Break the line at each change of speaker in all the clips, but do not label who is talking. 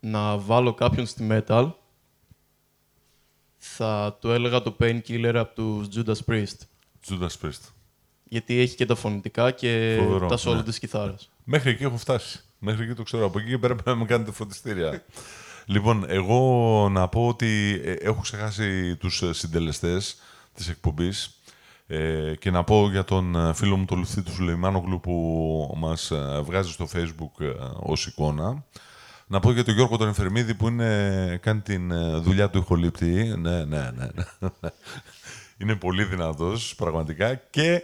να βάλω κάποιον στη metal, θα του έλεγα το Painkiller από τους Judas Priest.
Judas Priest.
Γιατί έχει και τα φωνητικά και
Φοβερό,
τα solo
ναι.
της κιθάρας.
Μέχρι εκεί έχω φτάσει. Μέχρι εκεί το ξέρω. Από εκεί και πέρα πρέπει να με κάνετε φροντιστήρια. Λοιπόν, εγώ να πω ότι έχω ξεχάσει τους συντελεστές της εκπομπής και να πω για τον φίλο μου τον Λουθή του Σουλεϊμάνογλου που μας βγάζει στο Facebook ως εικόνα. Να πω για τον Γιώργο τον Εφερμίδη που κάνει την δουλειά του ηχολήπτη. Ναι. Είναι πολύ δυνατός, πραγματικά. Και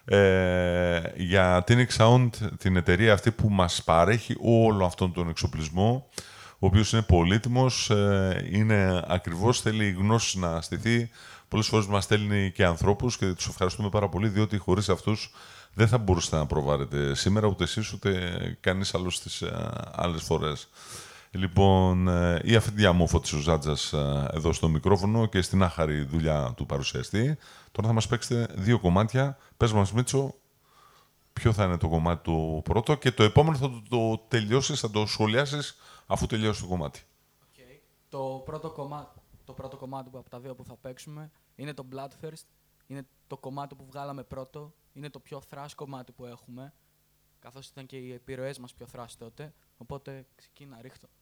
για Tinix Sound, την εταιρεία αυτή που μας παρέχει όλο αυτόν τον εξοπλισμό, ο οποίος είναι πολύτιμος, είναι ακριβώς, θέλει η γνώση να στηθεί. Πολλές φορές μας στέλνει και ανθρώπους και τους ευχαριστούμε πάρα πολύ, διότι χωρίς αυτούς δεν θα μπορούσατε να προβάρετε σήμερα, ούτε εσείς, ούτε κανείς άλλος τις άλλες φορές. Λοιπόν, η αφεντιά μου ο Φώτης ο Ζάτζας εδώ στο μικρόφωνο και στην άχαρη δουλειά του παρουσιαστή. Τώρα θα μας παίξετε 2 κομμάτια. Πες μας, Μίτσο, ποιο θα είναι το κομμάτι το πρώτο και το επόμενο θα το τελειώσεις, θα το σχολιάσεις αφού τελειώσει το κομμάτι.
Okay. Το πρώτο κομμάτι από τα 2 που θα παίξουμε είναι το Bloodthirst. Είναι το κομμάτι που βγάλαμε πρώτο. Είναι το πιο thrash κομμάτι που έχουμε. Καθώς ήταν και οι επιρροές μας πιο thrash τότε. Οπότε ξεκίνα, ρίχτω.